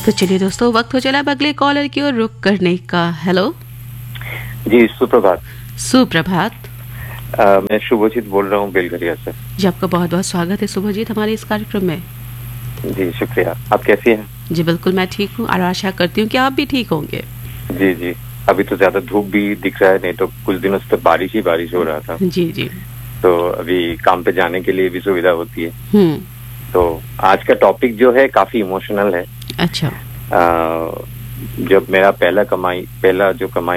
तो चलिए दोस्तों, वक्त हो चला अब अगले कॉलर की ओर रुक करने का। हेलो जी, सुप्रभात। सुप्रभात मैं शुभजीत बोल रहा हूँ बेलघरिया से। जी, आपका बहुत बहुत स्वागत है शुभजीत हमारे इस कार्यक्रम में। जी शुक्रिया। आप कैसी हैं? जी बिल्कुल, मैं ठीक हूँ और आशा करती हूँ कि आप भी ठीक होंगे। जी जी। अभी तो ज्यादा धूप भी दिख रहा है, नहीं तो कुछ दिनों से तो बारिश ही बारिश हो रहा था। जी जी। तो अभी काम पे जाने के लिए भी सुविधा होती है। हम्म। तो आज का टॉपिक जो है काफी इमोशनल है। अच्छा। जब मेरा पहला जो कमाई